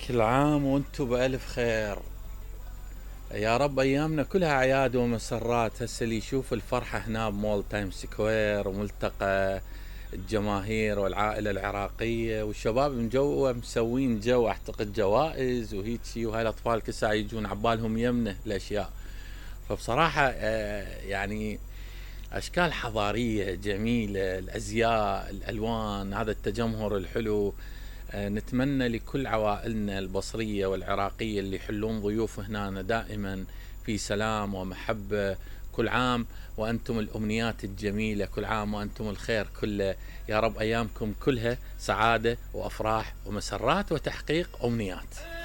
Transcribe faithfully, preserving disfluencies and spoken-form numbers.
كل عام وانتم بألف خير. يا رب أيامنا كلها أعياد ومسرات. هسه اللي يشوف الفرحة هنا بمول تايم سكوير وملتقى الجماهير والعائلة العراقية والشباب من جوا مسوين جو، أعتقد جوائز وهيجي، وهاي الأطفال كل ساعة يجون عبالهم يمنه الأشياء. فبصراحة آه، يعني أشكال حضارية جميلة، الأزياء، الألوان، هذا التجمهر الحلو. آه، نتمنى لكل عوائلنا البصرية والعراقية اللي يحلون ضيوف هنا دائما في سلام ومحبة. كل عام وأنتم الأمنيات الجميلة، كل عام وأنتم الخير كله. يا رب أيامكم كلها سعادة وأفراح ومسرات وتحقيق أمنيات.